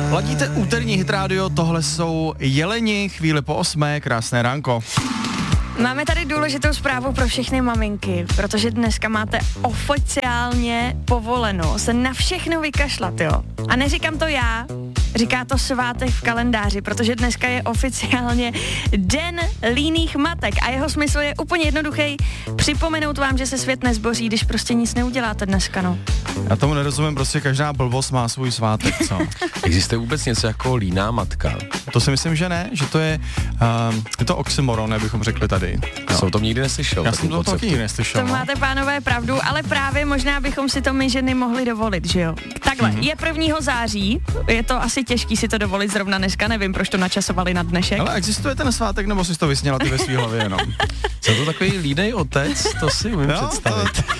Ladíte úterní Hit Radio, tohle jsou Jeleni, chvíli po 8, krásné ránko. Máme tady důležitou zprávu pro všechny maminky, protože dneska máte oficiálně povoleno se na všechno vykašlat, jo. A neříkám to já, říká to svátek v kalendáři, protože dneska je oficiálně Den líných matek a jeho smysl je úplně jednoduchý. Připomenout vám, že se svět nezboří, když prostě nic neuděláte dneska, no. Já tomu nerozumím, prostě každá blbost má svůj svátek, co? Existuje vůbec něco jako líná matka? To si myslím, že ne, že to je to oxymoron, bychom řekli tady. Já jsem o tom nikdy neslyšel. Já jsem to taky nikdy neslyšel. To máte, pánové, pravdu, ale právě možná bychom si to my ženy mohli dovolit, že jo? Takhle, je 1. září, je to asi těžký si to dovolit zrovna dneska, nevím, proč to načasovali na dnešek. Ale existuje ten svátek, nebo jsi to vysněla ty ve svý hlavě jenom? Jsem to takový línej otec, to si umím představit.